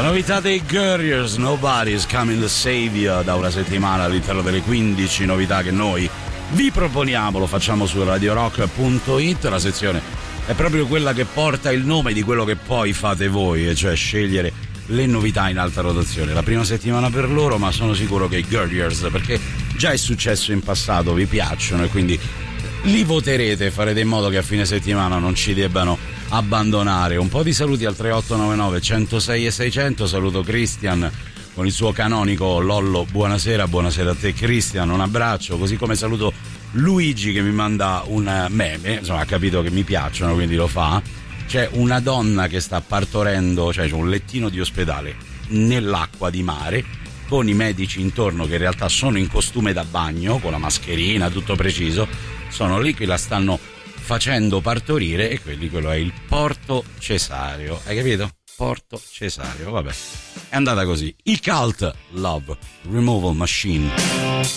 novità dei Guerriers, Nobody's Coming to Save You, da una settimana all'interno delle 15 novità che noi vi proponiamo. Lo facciamo su radiorock.it. La sezione è proprio quella che porta il nome di quello che poi fate voi, e cioè scegliere le novità in alta rotazione. La prima settimana per loro, ma sono sicuro che i Guerriers, perché già è successo in passato, vi piacciono e quindi li voterete, farete in modo che a fine settimana non ci debbano abbandonare. Un po' di saluti al 3899 106 e 600. Saluto Christian con il suo canonico Lollo, buonasera a te Christian, un abbraccio, così come saluto Luigi che mi manda un meme, insomma ha capito che mi piacciono quindi lo fa. C'è una donna che sta partorendo, cioè c'è un lettino di ospedale nell'acqua di mare con i medici intorno che in realtà sono in costume da bagno, con la mascherina, tutto preciso, sono lì che la stanno facendo partorire, e quello è il porto cesareo, hai capito? Porto cesareo, vabbè, è andata così. I Cult, Love Removal Machine.